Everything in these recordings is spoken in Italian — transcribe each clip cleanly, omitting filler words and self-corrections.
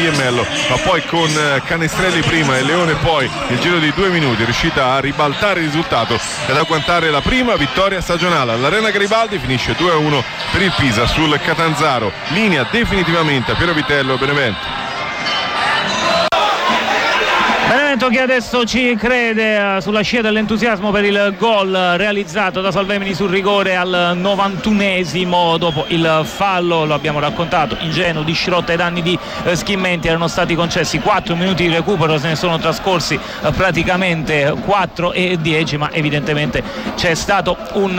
Mello, ma poi con Canestrelli prima e Leone poi nel giro di 2 minuti è riuscita a ribaltare il risultato ed agguantare la prima vittoria stagionale. All'Arena Garibaldi finisce 2-1 per il Pisa sul Catanzaro. Linea definitivamente a Piero Vitello Benevento. Benevento che adesso ci crede sulla scia dell'entusiasmo per il gol realizzato da Salvemini sul rigore al 91esimo dopo il fallo, lo abbiamo raccontato, ingenuo di Schrotta ai danni di Schimmenti. Erano stati concessi 4 minuti di recupero, se ne sono trascorsi praticamente 4 e 10, ma evidentemente c'è stato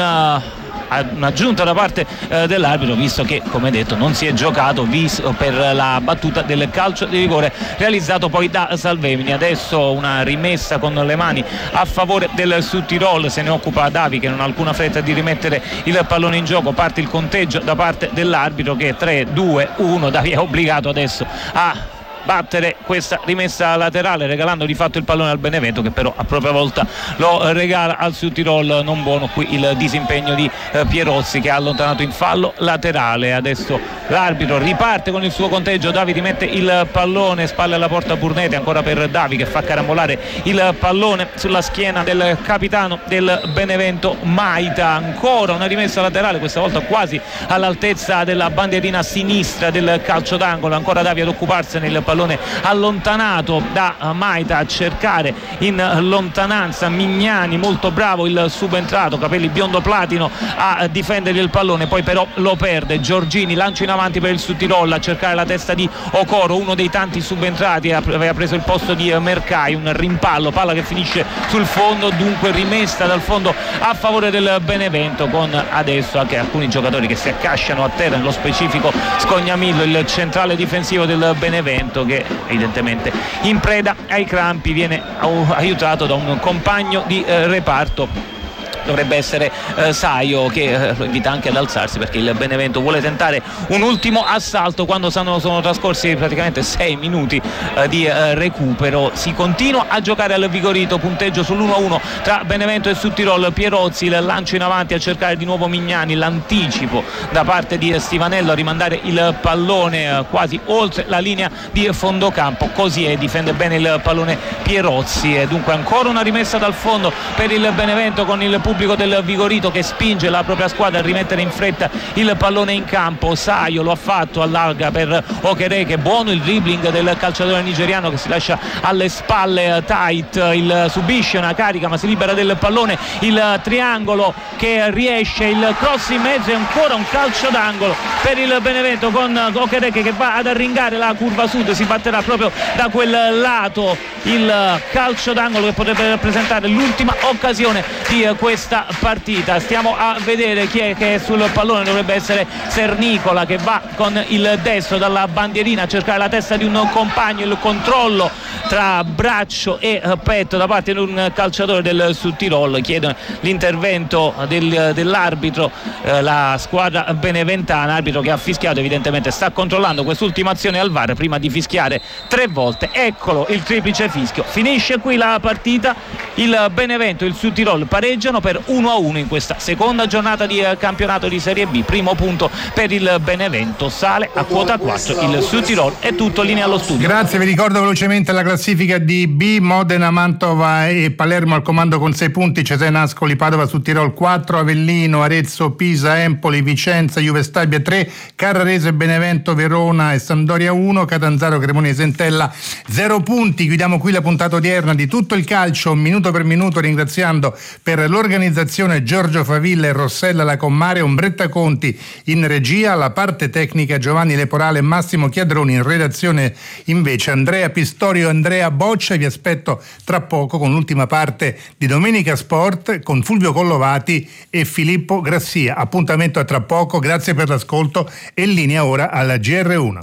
un'aggiunta da parte dell'arbitro, visto che, come detto, non si è giocato per la battuta del calcio di rigore realizzato poi da Salvemini. Adesso una rimessa con le mani a favore del Südtirol, se ne occupa Davi che non ha alcuna fretta di rimettere il pallone in gioco. Parte il conteggio da parte dell'arbitro che 3-2-1. Davi è obbligato adesso a battere questa rimessa laterale, regalando di fatto il pallone al Benevento, che però a propria volta lo regala al Südtirol. Non buono qui il disimpegno di Pierozzi, che ha allontanato in fallo laterale. Adesso l'arbitro riparte con il suo conteggio. Davi rimette il pallone, spalle alla porta Burnete, ancora per Davi che fa carambolare il pallone sulla schiena del capitano del Benevento Maita. Ancora una rimessa laterale, questa volta quasi all'altezza della bandierina sinistra del calcio d'angolo. Ancora Davi ad occuparsene, il pallone allontanato da Maita, a cercare in lontananza Mignani, molto bravo il subentrato, capelli biondo platino, a difendere il pallone, poi però lo perde. Giorgini, lancio in avanti per il Südtirol, a cercare la testa di Okoro, uno dei tanti subentrati, aveva preso il posto di Mercai. Un rimpallo, palla che finisce sul fondo, dunque rimessa dal fondo a favore del Benevento, con adesso anche alcuni giocatori che si accasciano a terra, nello specifico Scognamillo, il centrale difensivo del Benevento, che evidentemente in preda ai crampi, viene aiutato da un compagno di reparto. Dovrebbe essere Saio, che lo invita anche ad alzarsi, perché il Benevento vuole tentare un ultimo assalto quando sono trascorsi praticamente 6 minuti di recupero. Si continua a giocare al Vigorito, punteggio sull'1-1 tra Benevento e Südtirol. Pierozzi, il lancio in avanti a cercare di nuovo Mignani, l'anticipo da parte di Stivanello a rimandare il pallone quasi oltre la linea di fondocampo. Così difende bene il pallone Pierozzi, e dunque ancora una rimessa dal fondo per il Benevento, con il pubblico del Vigorito che spinge la propria squadra a rimettere in fretta il pallone in campo. Saio lo ha fatto, allarga per Okereke, buono il dribbling del calciatore nigeriano che si lascia alle spalle Tait, subisce una carica ma si libera del pallone, il triangolo che riesce, il cross in mezzo e ancora un calcio d'angolo per il Benevento, con Okereke che va ad arringare la curva sud. Si batterà proprio da quel lato il calcio d'angolo che potrebbe rappresentare l'ultima occasione di questa partita. Stiamo a vedere chi è che è sul pallone. Dovrebbe essere Sernicola, che va con il destro dalla bandierina a cercare la testa di un compagno. Il controllo tra braccio e petto da parte di un calciatore del Südtirol. Chiede l'intervento dell'arbitro, la squadra beneventana, arbitro che ha fischiato, evidentemente sta controllando quest'ultima azione al VAR prima di fischiare 3 volte. Eccolo il triplice fischio. Finisce qui la partita, il Benevento e il Südtirol pareggiano per 1-1 in questa seconda giornata di campionato di Serie B. Primo punto per il Benevento, sale a quota 4 il Südtirol. È tutto, linea allo studio. Grazie, vi ricordo velocemente la classifica di B: Modena, Mantova e Palermo al comando con 6 punti, Cesena, Ascoli, Padova, Südtirol 4, Avellino, Arezzo, Pisa, Empoli, Vicenza, Juve Stabia 3, Carrarese, Benevento, Verona e Sampdoria 1, Catanzaro, Cremonese, Entella 0 punti. Chiudiamo qui la puntata odierna di Tutto il Calcio minuto per minuto, ringraziando per l'organizzazione Giorgio Favilla e Rossella Lacommare, Ombretta Conti in regia, la parte tecnica Giovanni Leporale e Massimo Chiadroni, in redazione invece Andrea Pistorio e Andrea Boccia. Vi aspetto tra poco con l'ultima parte di Domenica Sport con Fulvio Collovati e Filippo Grassia. Appuntamento a tra poco, grazie per l'ascolto e linea ora alla GR1.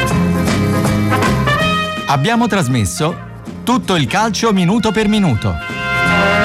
Abbiamo trasmesso Tutto il Calcio minuto per minuto.